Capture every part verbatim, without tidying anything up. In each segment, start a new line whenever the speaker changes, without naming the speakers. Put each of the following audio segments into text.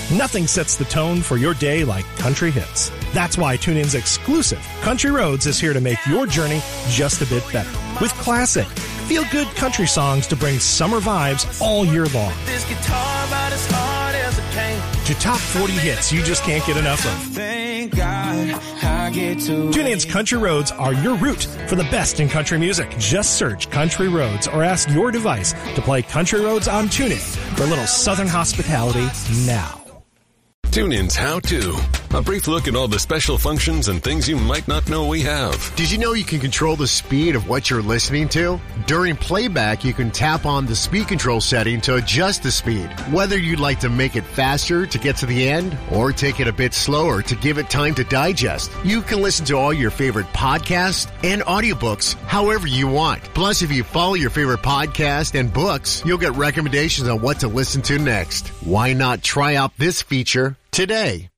Nothing sets the tone for your day like country hits. That's why TuneIn's exclusive Country Roads is here to make your journey just a bit better. With classic, feel-good country songs to bring summer vibes all year long.
This guitar about as hard as it came.
To top forty hits you just can't get enough of.
Thank God I get to
TuneIn's Country Roads are your route for the best in country music. Just search Country Roads or ask your device to play Country Roads on TuneIn for a little Southern hospitality now.
TuneIn's How To. A brief look at all the special functions and things you might not know we have.
Did you know you can control the speed of what you're listening to? During playback, you can tap on the speed control setting to adjust the speed. Whether you'd like to make it faster to get to the end or take it a bit slower to give it time to digest, you can listen to all your favorite podcasts and audiobooks however you want. Plus, if you follow your favorite podcast and books, you'll get recommendations on what to listen to next. Why not try out this feature today?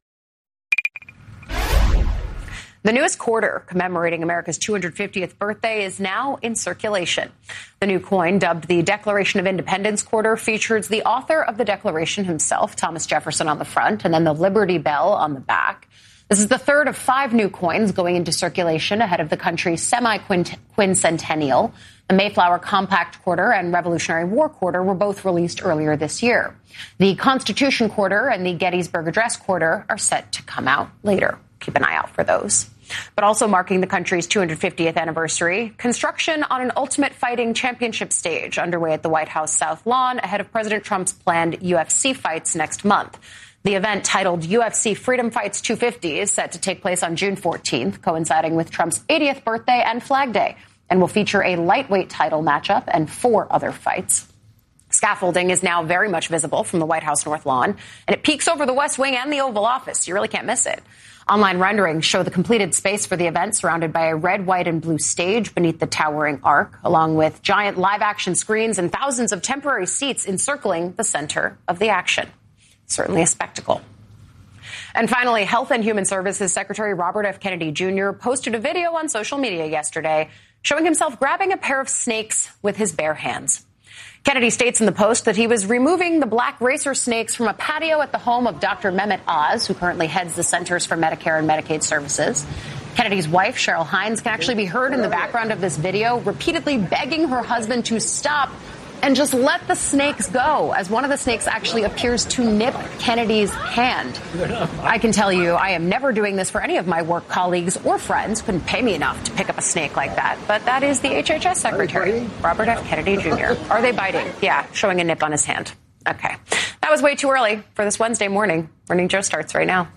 The newest quarter commemorating America's two hundred fiftieth birthday is now in circulation. The new coin, dubbed the Declaration of Independence quarter, features the author of the Declaration himself, Thomas Jefferson, on the front, and then the Liberty Bell on the back. This is the third of five new coins going into circulation ahead of the country's semi-quincentennial. The Mayflower Compact Quarter and Revolutionary War Quarter were both released earlier this year. The Constitution Quarter and the Gettysburg Address Quarter are set to come out later. Keep an eye out for those. But also marking the country's two hundred fiftieth anniversary, construction on an Ultimate Fighting Championship stage underway at the White House South Lawn ahead of President Trump's planned U F C fights next month. The event, titled U F C Freedom Fights two fifty, is set to take place on June fourteenth, coinciding with Trump's eightieth birthday and Flag Day, and will feature a lightweight title matchup and four other fights. Scaffolding is now very much visible from the White House North Lawn, and it peeks over the West Wing and the Oval Office. You really can't miss it. Online renderings show the completed space for the event surrounded by a red, white, and blue stage beneath the towering arc, along with giant live-action screens and thousands of temporary seats encircling the center of the action. Certainly a spectacle. And finally, Health and Human Services Secretary Robert F. Kennedy Junior posted a video on social media yesterday showing himself grabbing a pair of snakes with his bare hands. Kennedy states in the post that he was removing the black racer snakes from a patio at the home of Doctor Mehmet Oz, who currently heads the Centers for Medicare and Medicaid Services. Kennedy's wife, Cheryl Hines, can actually be heard in the background of this video repeatedly begging her husband to stop and just let the snakes go, as one of the snakes actually appears to nip Kennedy's hand. I can tell you, I am never doing this for any of my work colleagues or friends. Couldn't pay me enough to pick up a snake like that. But that is the H H S Secretary, Robert F. Kennedy Junior Are they biting? Yeah, showing a nip on his hand. Okay. That was way too early for this Wednesday morning. Morning Joe starts right now.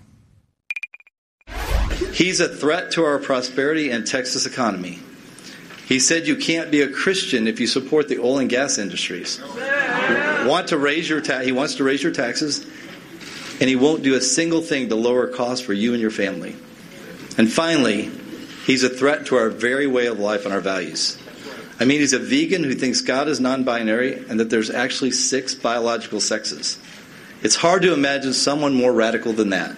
He's a threat to our prosperity and Texas economy. He said you can't be a Christian if you support the oil and gas industries. Want to raise your ta- he wants to raise your taxes, and he won't do a single thing to lower costs for you and your family. And finally, he's a threat to our very way of life and our values. I mean, he's a vegan who thinks God is non-binary and that there's actually six biological sexes. It's hard to imagine someone more radical than that.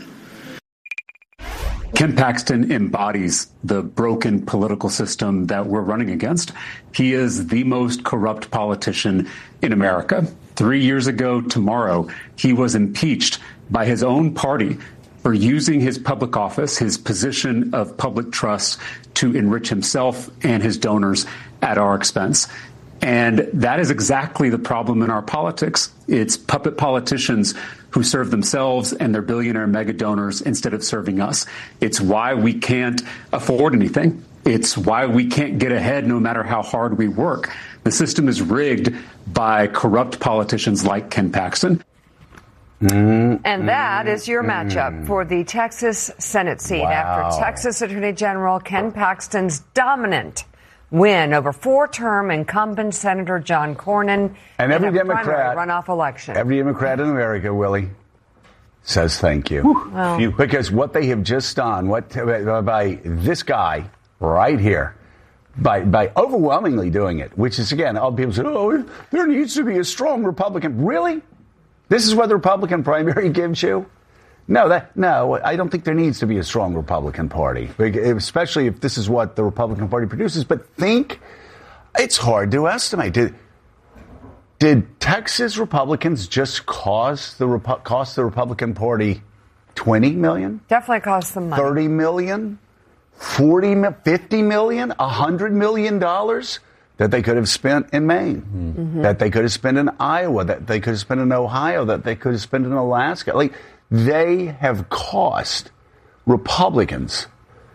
Ken Paxton embodies the broken political system that we're running against. He is the most corrupt politician in America. Three years ago tomorrow, he was impeached by his own party for using his public office, his position of public trust, to enrich himself and his donors at our expense. And that is exactly the problem in our politics. It's puppet politicians who serve themselves and their billionaire mega donors instead of serving us. It's why we can't afford anything. It's why we can't get ahead no matter how hard we work. The system is rigged by corrupt politicians like Ken Paxton.
Mm, and that mm, is your matchup mm. for the Texas Senate seat wow. after Texas Attorney General Ken Paxton's dominant win over four-term incumbent Senator John Cornyn
and every
in a
Democrat
runoff election.
Every Democrat in America, Willie, says thank you.
Well,
you because what they have just done, what by this guy right here, by by overwhelmingly doing it, which is again, all people say, oh, there needs to be a strong Republican. Really? This is what the Republican primary gives you? No, that no, I don't think there needs to be a strong Republican Party, especially if this is what the Republican Party produces. But think, it's hard to estimate. Did Texas Republicans just cost the Repu- cost the Republican Party twenty million?
Definitely cost them money.
thirty million? forty, fifty million? one hundred million dollars that they could have spent in Maine, mm-hmm. that they could have spent in Iowa, that they could have spent in Ohio, that they could have spent in Alaska. Like, they have cost Republicans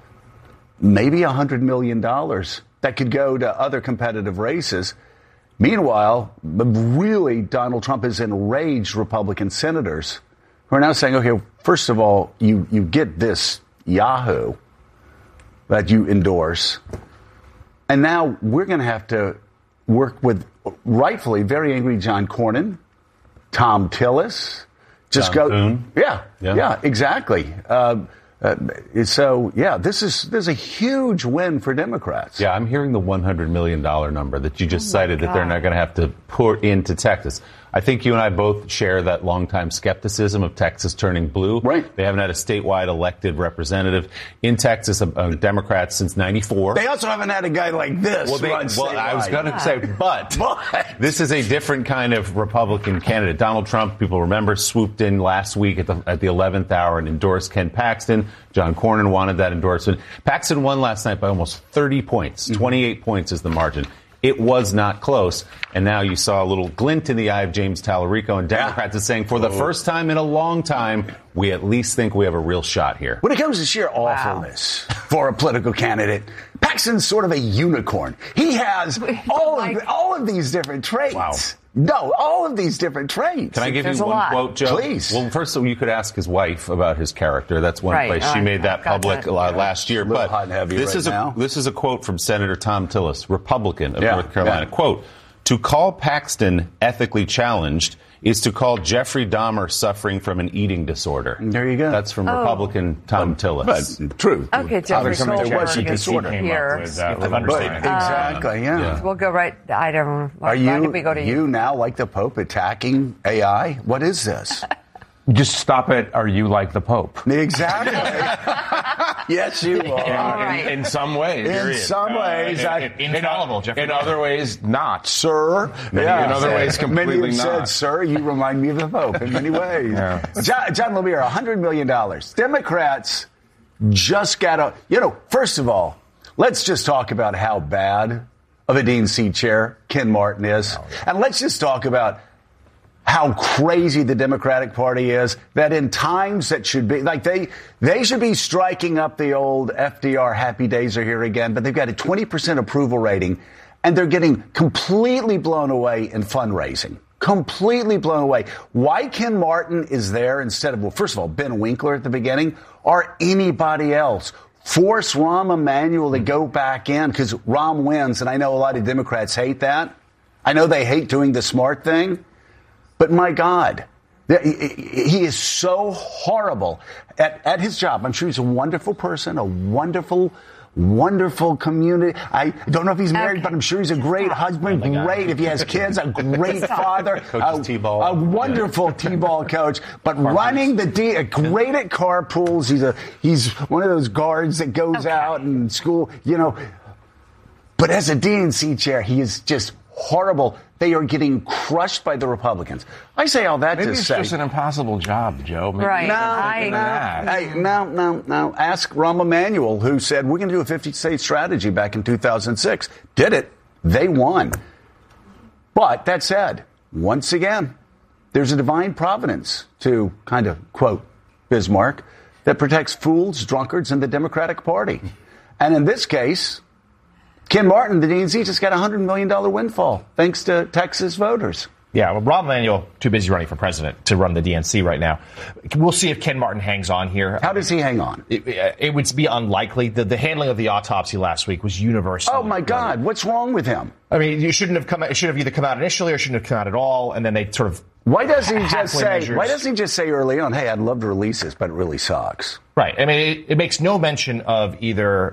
maybe one hundred million dollars that could go to other competitive races. Meanwhile, really, Donald Trump has enraged Republican senators who are now saying, okay, first of all, you, you get this Yahoo that you endorse, and now we're going to have to work with, rightfully, very angry John Cornyn, Thom Tillis. Just
John
go.
Thune.
Yeah, yeah, yeah, exactly. Uh, Uh, so, yeah, this is this is a huge win for Democrats.
Yeah, I'm hearing the one hundred million dollars number that you just oh cited that they're not going to have to pour into Texas. I think you and I both share that longtime skepticism of Texas turning blue.
Right.
They haven't had a statewide elected representative in Texas, a, a Democrat, since ninety-four.
They also haven't had a guy like this.
Well, they,
run
well I was going to say, but,
but
this is a different kind of Republican candidate. Donald Trump, people remember, swooped in last week at the at the eleventh hour and endorsed Ken Paxton. John Cornyn wanted that endorsement. Paxton won last night by almost thirty points. Mm-hmm. twenty-eight points is the margin. It was not close. And now you saw a little glint in the eye of James Tallarico, and Democrats are saying for the first time in a long time, we at least think we have a real shot here.
When it comes to sheer awfulness wow. for a political candidate, Paxton's sort of a unicorn. He has all of, all of these different traits.
Wow.
No, all of these different traits.
Can I give
There's
you one quote, Joe?
Please.
Well, first of all, you could ask his wife about his character. That's one
right.
place she
uh,
made that public uh, last year.
But
hot and heavy
this
right
is
now.
a
this is a quote from Senator Thom Tillis, Republican of
yeah,
North Carolina.
Yeah.
Quote: "To call Paxton ethically challenged is to call Jeffrey Dahmer suffering from an eating disorder."
There you go.
That's from
oh.
Republican Thom Tillis.
But true.
Okay, Jeffrey
Solberg
disorder here.
With, uh,
but, exactly, yeah.
yeah.
We'll go right. I don't.
Are
why
you,
did we go to you?
you now, like the Pope, attacking A I? What is this?
Just stop it, or you like the Pope.
Exactly. Yes, you are.
In,
right.
in, in some ways.
In
period.
some ways.
Uh,
I,
in, in, infallible, in, in other ways, not.
Sir.
Many,
yeah.
In other ways, completely
many have
not.
said, sir, you remind me of the Pope in many ways. yeah. John, John Lemire, one hundred million dollars. Democrats just got a, you know, first of all, let's just talk about how bad of a D N C chair Ken Martin is. Oh, yeah. And let's just talk about how crazy the Democratic Party is, that in times that should be, like they they should be striking up the old F D R happy days are here again, but they've got a twenty percent approval rating, and they're getting completely blown away in fundraising. Completely blown away. Why Ken Martin is there instead of, well, first of all, Ben Winkler at the beginning, or anybody else. Force Rahm Emanuel to go back in because Rahm wins, and I know a lot of Democrats hate that. I know they hate doing the smart thing. But my God, he is so horrible at, at his job. I'm sure he's a wonderful person, a wonderful, wonderful community. I don't know if he's married, okay. but I'm sure he's a great husband, oh great if he has kids, a great father, a,
T-ball.
a wonderful yeah. T-ball coach. But Farmers. running the D, great at carpools. He's a he's one of those guards that goes okay. out in school, you know. But as a D N C chair, he is just horrible. They are getting crushed by the Republicans. I say all that
Maybe
to
it's
say.
just an impossible job, Joe. Maybe
right.
No,
I,
no, hey, no, no, no. Ask Rahm Emanuel, who said, we're going to do a fifty-state strategy back in two thousand six. Did it. They won. But that said, once again, there's a divine providence to kind of, quote, Bismarck, that protects fools, drunkards, and the Democratic Party. And in this case, Ken Martin, the D N C, just got a one hundred million dollars windfall, thanks to Texas voters.
Yeah, well, Rahm Emanuel, too busy running for president to run the D N C right now. We'll see if Ken Martin hangs on here.
How does he hang on?
It, it would be unlikely. The, the handling of the autopsy last week was universal.
Oh, my God. Right. What's wrong with him?
I mean, you shouldn't have come. It should have either come out initially or shouldn't have come out at all, and then they sort of.
Why does he just say?
Measures.
Why doesn't he just say early on, "Hey, I'd love to release this, but it really sucks"?
Right. I mean, it, it makes no mention of either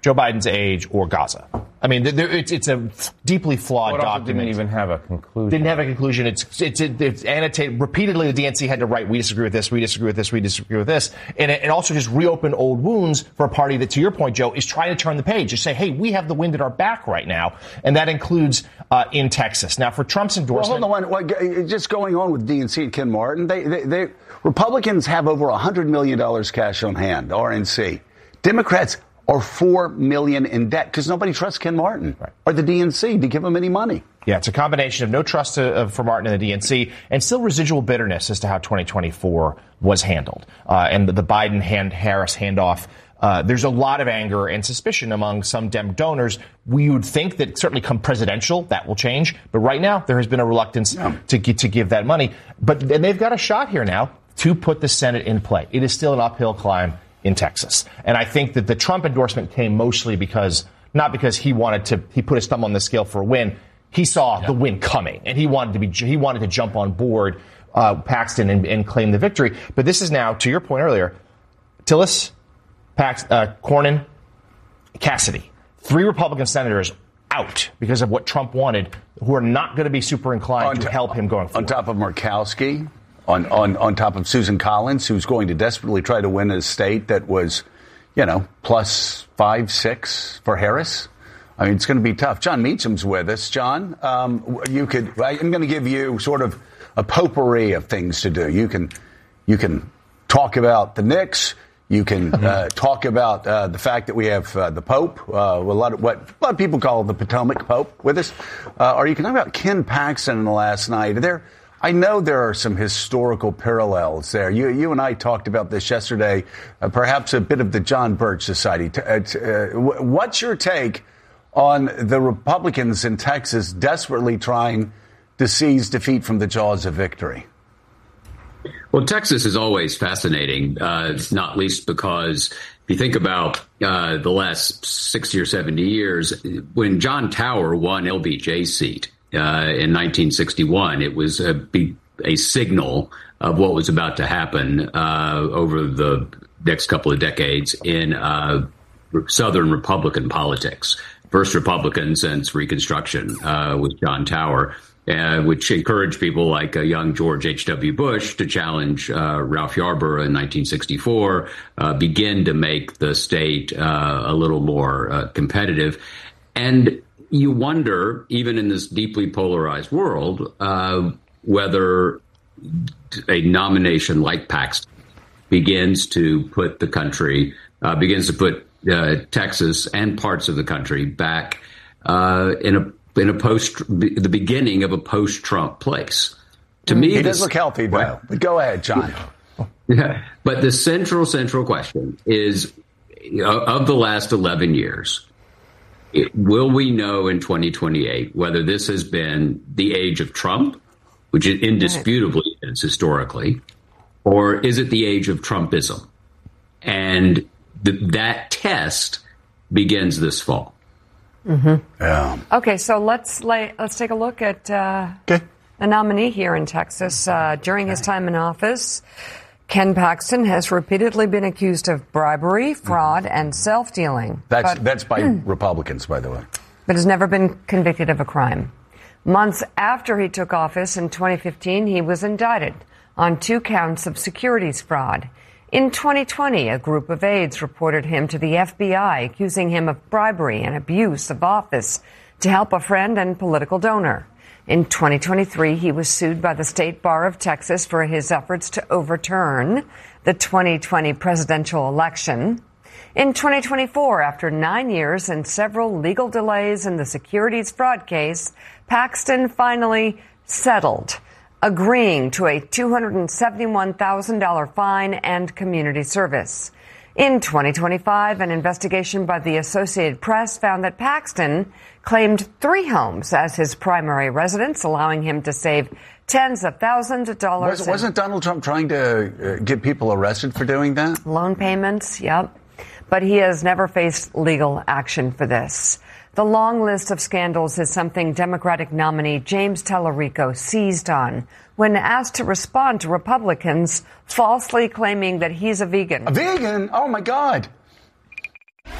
Joe Biden's age, or Gaza. I mean, there, it's, it's a deeply flawed
Well, it also
document.
didn't even have a conclusion.
Didn't have a conclusion. It's, it's, it's annotated. Repeatedly, the D N C had to write, we disagree with this, we disagree with this, we disagree with this. And it, it also just reopened old wounds for a party that, to your point, Joe, is trying to turn the page. Just say, hey, we have the wind at our back right now. And that includes uh, in Texas. Now, for Trump's endorsement.
Well, hold on. What, just going on with D N C and Ken Martin, they, they, they Republicans have over one hundred million dollars cash on hand, R N C. Democrats are four million dollars in debt because nobody trusts Ken Martin right. or the D N C to give him any money.
Yeah, it's a combination of no trust to, uh, for Martin and the D N C and still residual bitterness as to how twenty twenty-four was handled. Uh, and the, the Biden hand Harris handoff. Uh, there's a lot of anger and suspicion among some Dem donors. We would think that certainly come presidential, that will change. But right now, there has been a reluctance yeah. to, to give that money. But and they've got a shot here now to put the Senate in play. It is still an uphill climb in Texas. And I think that the Trump endorsement came mostly because, not because he wanted to, he put his thumb on the scale for a win. He saw yeah. the win coming and he wanted to be, he wanted to jump on board, uh, Paxton and, and claim the victory. But this is now, to your point earlier, Tillis, Pax, uh, Cornyn, Cassidy, three Republican senators out because of what Trump wanted, who are not going to be super inclined on to t- help him going forward.
On top of Murkowski, on, on, on top of Susan Collins, who's going to desperately try to win a state that was, you know, plus five, six for Harris. I mean, it's going to be tough. John Meacham's with us. John, um, you could, I'm going to give you sort of a potpourri of things to do. You can, you can talk about the Knicks. You can uh, talk about uh, the fact that we have uh, the Pope, uh, a lot of what a lot of people call the Potomac Pope, with us, uh, or you can talk about Ken Paxton last night. There, I know there are some historical parallels there. You, you and I talked about this yesterday. Uh, perhaps a bit of the John Birch Society. T- uh, t- uh, what's your take on the Republicans in Texas desperately trying to seize defeat from the jaws of victory?
Well, Texas is always fascinating, uh, not least because if you think about uh, the last sixty or seventy years, when John Tower won L B J's seat uh, in nineteen sixty-one, it was a, a signal of what was about to happen uh, over the next couple of decades in uh, Southern Republican politics. First Republican since Reconstruction uh, was John Tower. Uh, which encouraged people like uh, young George H W. Bush to challenge uh, Ralph Yarborough in nineteen sixty-four, uh, begin to make the state uh, a little more uh, competitive. And you wonder, even in this deeply polarized world, uh, whether a nomination like Paxton begins to put the country, uh, begins to put uh, Texas and parts of the country back uh, in a in a post, the beginning of a post-Trump place. To me,
he does look healthy, though. But go ahead, John.
Yeah, but the central, central question is, of the last eleven years, it, will we know in twenty twenty-eight whether this has been the age of Trump, which it indisputably is historically, or is it the age of Trumpism? And the, that test begins this fall.
Mm-hmm.
Yeah.
Okay, so let's lay, let's take a look at uh,
okay.
a nominee here in Texas. Uh, during his time in office, Ken Paxton has repeatedly been accused of bribery, fraud, and self-dealing.
That's
but,
that's by Republicans, by the way.
But has never been convicted of a crime. Months after he took office in twenty fifteen, he was indicted on two counts of securities fraud. In twenty twenty, a group of aides reported him to the F B I, accusing him of bribery and abuse of office to help a friend and political donor. In twenty twenty-three, he was sued by the State Bar of Texas for his efforts to overturn the twenty twenty presidential election. In twenty twenty-four, after nine years and several legal delays in the securities fraud case, Paxton finally settled, agreeing to a two hundred seventy-one thousand dollars fine and community service. In twenty twenty-five, an investigation by the Associated Press found that Paxton claimed three homes as his primary residence, allowing him to save tens of thousands of dollars.
Was, wasn't Donald Trump trying to uh, get people arrested for doing that?
Loan payments, yep. But he has never faced legal action for this. The long list of scandals is something Democratic nominee James Tallarico seized on when asked to respond to Republicans falsely claiming that he's a vegan.
A vegan? Oh, my God.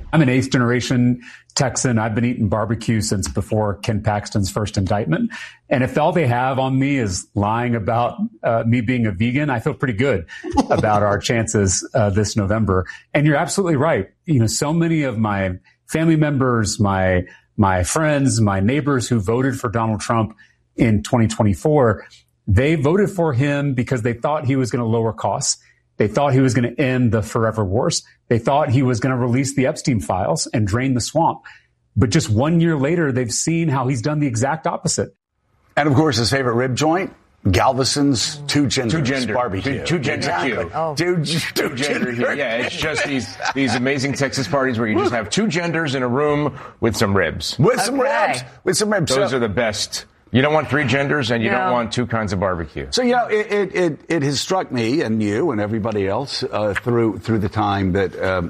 I'm an eighth generation Texan. I've been eating barbecue since before Ken Paxton's first indictment. And if all they have on me is lying about uh, me being a vegan, I feel pretty good about our chances uh, this November. And you're absolutely right. You know, so many of my family members, my my friends, my neighbors who voted for Donald Trump in twenty twenty-four, they voted for him because they thought he was going to lower costs. They thought he was going to end the forever wars. They thought he was going to release the Epstein files and drain the swamp. But just one year later, they've seen how he's done the exact opposite.
And of course, his favorite rib joint, Galveston's Two Genders
Two gender
Barbecue.
Two, two gender
exactly.
Q.
Oh.
Two,
Two,
two
gender
gender.
Q. Yeah, it's just these these amazing Texas parties where you just have two genders in a room with some ribs.
With some
Okay.
ribs. With some ribs.
Those
So-
are the best. You don't want three genders, and you
No.
don't want two kinds of barbecue.
So, you know, it, it, it, it has struck me and you and everybody else uh, through through the time that um,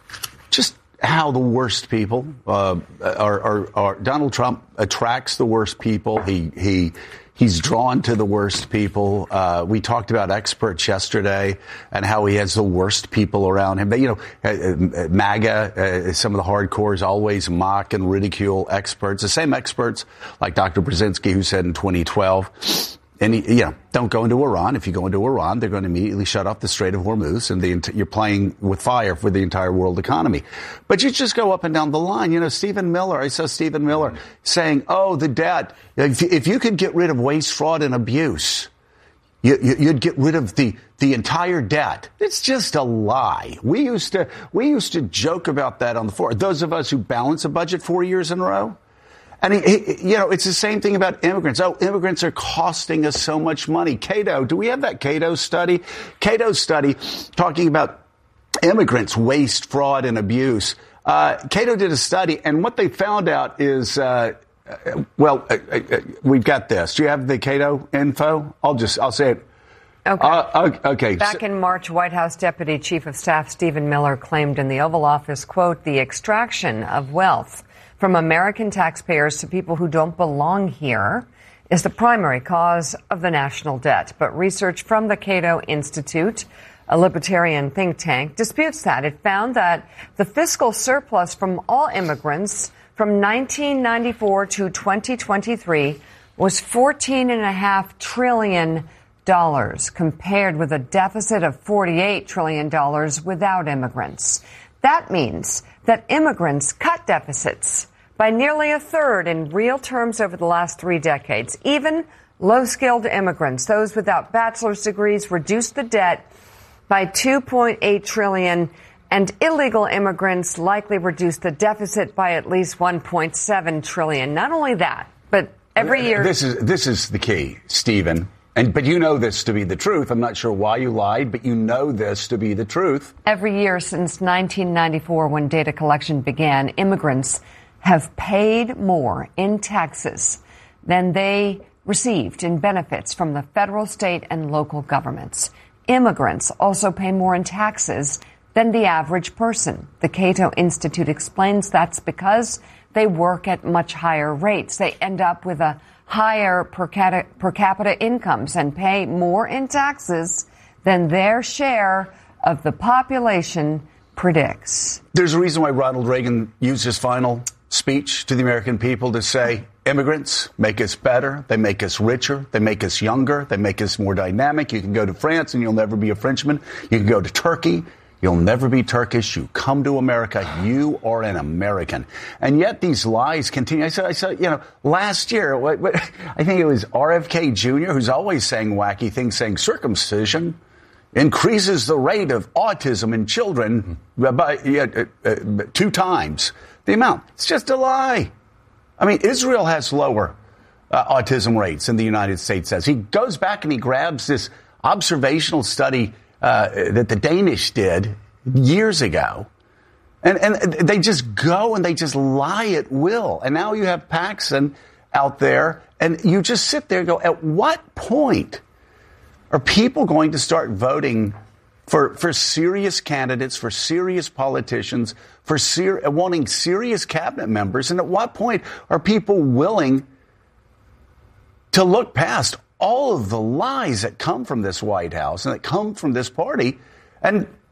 just how the worst people uh, are, are, are. Donald Trump attracts the worst people. He he he's drawn to the worst people. Uh, we talked about experts yesterday and how he has the worst people around him. But, you know, uh, uh, MAGA, uh, some of the hardcores always mock and ridicule experts, the same experts like Doctor Brzezinski, who said in twenty twelve. And, you know, don't go into Iran. If you go into Iran, they're going to immediately shut off the Strait of Hormuz, and the, you're playing with fire for the entire world economy. But you just go up and down the line. You know, Stephen Miller, I saw Stephen Miller saying, oh, the debt. If, if you could get rid of waste, fraud, and abuse, you, you, you'd get rid of the, the entire debt. It's just a lie. We used to, we used to joke about that on the floor. Those of us who balance a budget four years in a row. And, he, he, you know, it's the same thing about immigrants. Oh, immigrants are costing us so much money. Cato, do we have that Cato study? Cato's study talking about immigrants, waste, fraud, and abuse. Uh, Cato did a study, and what they found out is, uh, well, uh, uh, we've got this. Do you have the Cato info? I'll just, I'll say it.
Okay.
Uh, okay.
Back in March, White House Deputy Chief of Staff Stephen Miller claimed in the Oval Office, quote, the extraction of wealth from American taxpayers to people who don't belong here is the primary cause of the national debt. But research from the Cato Institute, a libertarian think tank, disputes that. It found that the fiscal surplus from all immigrants from nineteen ninety-four to twenty twenty-three was fourteen and a half trillion dollars, compared with a deficit of forty-eight trillion dollars without immigrants. That means that immigrants cut deficits by nearly a third in real terms over the last three decades. Even low-skilled immigrants, those without bachelor's degrees, reduced the debt by two point eight trillion dollars, and illegal immigrants likely reduced the deficit by at least one point seven trillion dollars. Not only that, but every year...
This is, this is the key, Stephen. And, but you know this to be the truth. I'm not sure why you lied, but you know this to be the truth.
Every year since nineteen ninety-four, when data collection began, immigrants have paid more in taxes than they received in benefits from the federal, state, and local governments. Immigrants also pay more in taxes than the average person. The Cato Institute explains that's because they work at much higher rates. They end up with a higher per capita, per capita incomes and pay more in taxes than their share of the population predicts.
There's a reason why Ronald Reagan used his final speech to the American people to say, immigrants make us better, they make us richer, they make us younger, they make us more dynamic. You can go to France and you'll never be a Frenchman. You can go to Turkey. You'll never be Turkish. You come to America. You are an American. And yet these lies continue. I said, I said, you know, last year, what, what, I think it was R F K Junior who's always saying wacky things, saying circumcision increases the rate of autism in children by uh, uh, two times the amount. It's just a lie. I mean, Israel has lower uh, autism rates than the United States has. He goes back and he grabs this observational study Uh, that the Danish did years ago. And, and they just go and they just lie at will. And now you have Paxton out there and you just sit there and go, at what point are people going to start voting for, for serious candidates, for serious politicians, for ser- wanting serious cabinet members? And at what point are people willing to look past all of the lies that come from this White House and that come from this party and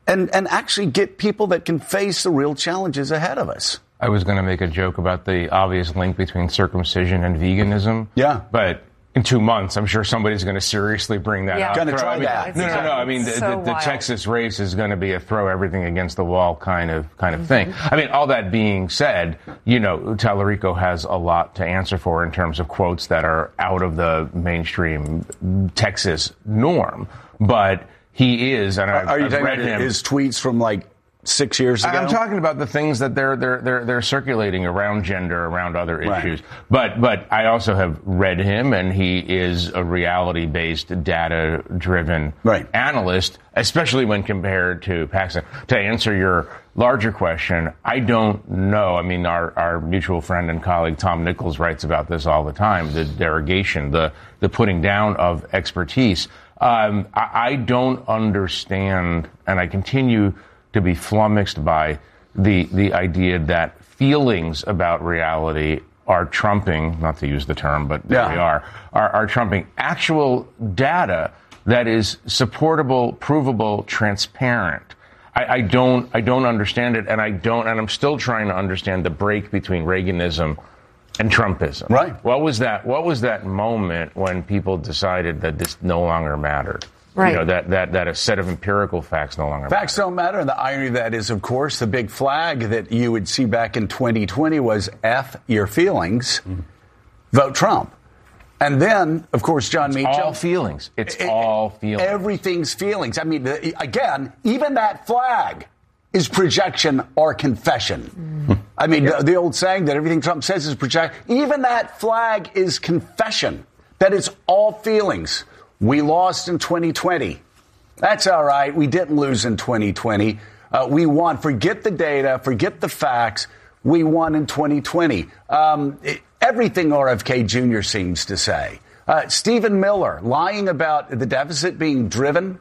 and, and actually get people that can face the real challenges ahead of us.
I was going to make a joke about the obvious link between circumcision and veganism.
Yeah.
But in two months, I'm sure somebody's going to seriously bring that
yeah.
up.
Going to try
I mean,
that.
No, no, no. I mean,
so
the, the, the Texas race is going to be a throw everything against the wall kind of kind of
mm-hmm.
thing. I mean, all that being said, you know, Tallarico has a lot to answer for in terms of quotes that are out of the mainstream Texas norm. But he is, and I've,
are you
I've
talking
read
about
him.
his tweets from like six years ago?
I'm talking about the things that they're they're they're they're circulating around gender, around other
Right.
issues. But but I also have read him, and he is a reality-based, data-driven
right.
analyst, especially when compared to Paxton. To answer your larger question, I don't know. I mean, our our mutual friend and colleague Tom Nichols writes about this all the time: the derogation, the the putting down of expertise. Um, I, I don't understand, and I continue to be flummoxed by the the idea that feelings about reality are trumping, not to use the term, but there
yeah.
we are, are, are trumping actual data that is supportable, provable, transparent. I, I don't I don't understand it, and I don't, and I'm still trying to understand the break between Reaganism and Trumpism.
Right.
What was that? What was that moment when people decided that this no longer mattered?
Right.
You know, that, that, that a set of empirical facts no longer
Facts don't matter. And the irony of that is, of course, the big flag that you would see back in twenty twenty was F your feelings, mm. vote Trump. And then, of course, John
it's
Meacham.
all feelings. It's
it,
all feelings.
Everything's feelings. I mean, the, again, even that flag is projection or confession. Mm. I mean, yeah. the, the old saying that everything Trump says is projection. Even that flag is confession. That it's all feelings. We lost in twenty twenty. That's all right. We didn't lose in twenty twenty. Uh, we won. Forget the data. Forget the facts. We won in twenty twenty. Um, it, everything R F K Junior seems to say. Uh, Stephen Miller lying about the deficit being driven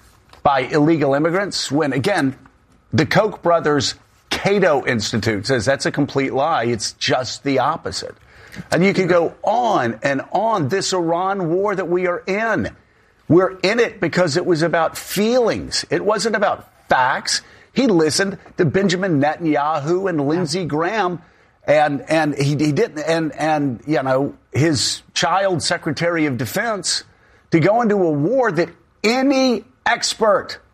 by illegal immigrants when, again, the Koch brothers Cato Institute says that's a complete lie. It's just the opposite. And you can go on and on. This Iran war that we are in, we're in it because it was about feelings. It wasn't about facts. He listened to Benjamin Netanyahu and Lindsey Graham, and and he, he didn't and and you know his child Secretary of Defense to go into a war that any expert